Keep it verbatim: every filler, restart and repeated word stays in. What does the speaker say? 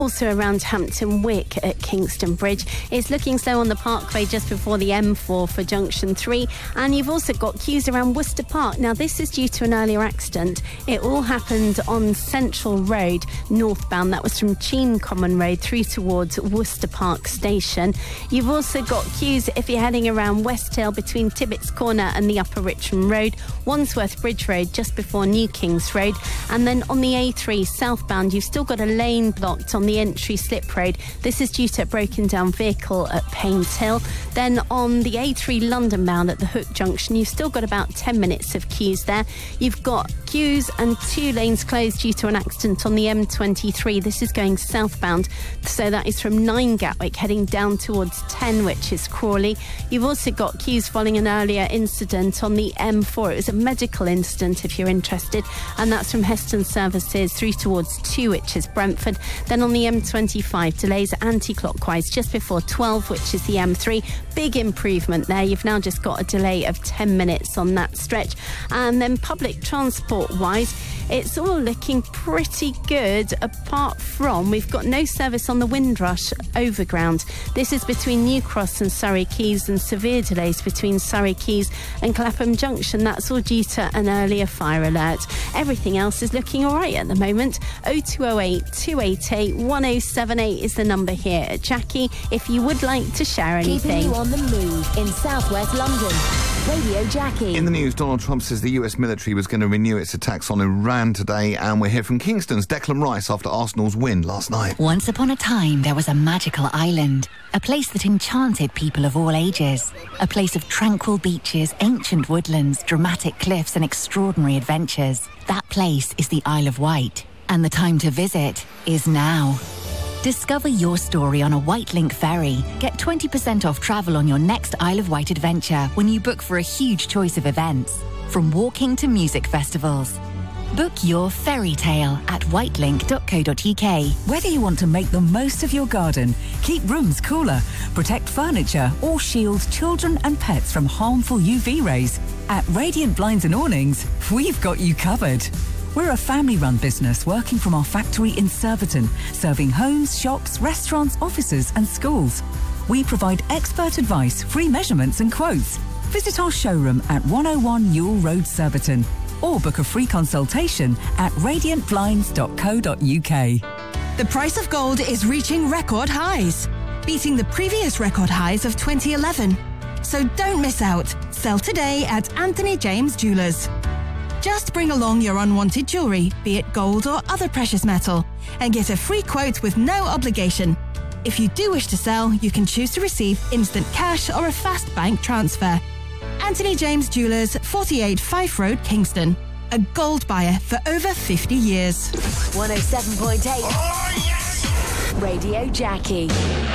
Also around Hampton Wick at Kingston Bridge. It's looking slow on the Parkway just before the M four for Junction three. And you've also got queues around Worcester Park. Now, this is due to an earlier accident. It all happened on Central Road, northbound. That was from Cheam Common Road through towards Worcester Park Station. You've also got queues if you're heading around West Hill between Tibbets Corner and the Upper Richmond Road, Wandsworth Bridge Road just before New Kings Road. And then on the A three southbound, you've still got a lane blocked on the entry slip road. This is due to a broken down vehicle at Paynes Hill. Then on the A three London bound at the Hook Junction, you've still got about ten minutes of queues there. You've got queues and two lanes closed due to an accident on the M twenty-three. This is going southbound, so that is from nine Gatwick heading down towards ten, which is Crawley. You've also got queues following an earlier incident on the M four. It was a medical incident if you're interested, and that's from Heston Services through towards two, which is Brentford. Then on the M twenty-five, delays anti-clockwise just before twelve, which is the M three. Big improvement there. You've now just got a delay of ten minutes on that stretch. And then public transport wise, it's all looking pretty good, apart from we've got no service on the Windrush Overground. This is between New Cross and Surrey Quays, and severe delays between Surrey Quays and Clapham Junction. That's all due to an earlier fire alert. Everything else is looking all right at the moment. oh two oh eight, two eight eight, one oh seven eight is the number here at Jackie if you would like to share anything. Keeping you on the move in southwest London. Radio Jackie. In the news, Donald Trump says the U S military was going to renew its attacks on Iran today, and we're here from Kingston's Declan Rice after Arsenal's win last night. Once upon a time, there was a magical island, a place that enchanted people of all ages, a place of tranquil beaches, ancient woodlands, dramatic cliffs and extraordinary adventures. That place is the Isle of Wight, and the time to visit is now. Discover your story on a Wightlink ferry. Get twenty percent off travel on your next Isle of Wight adventure when you book for a huge choice of events, from walking to music festivals. Book your fairy tale at wightlink dot co dot uk. Whether you want to make the most of your garden, keep rooms cooler, protect furniture, or shield children and pets from harmful U V rays, at Radiant Blinds and Awnings, we've got you covered. We're a family-run business working from our factory in Surbiton, serving homes, shops, restaurants, offices and schools. We provide expert advice, free measurements and quotes. Visit our showroom at one oh one Newell Road, Surbiton, or book a free consultation at radiant blinds dot co dot uk. The price of gold is reaching record highs, beating the previous record highs of twenty eleven. So don't miss out. Sell today at Anthony James Jewelers. Just bring along your unwanted jewellery, be it gold or other precious metal, and get a free quote with no obligation. If you do wish to sell, you can choose to receive instant cash or a fast bank transfer. Anthony James Jewelers, forty-eight Fife Road, Kingston. A gold buyer for over fifty years. one oh seven point eight. Oh, yes! Radio Jackie.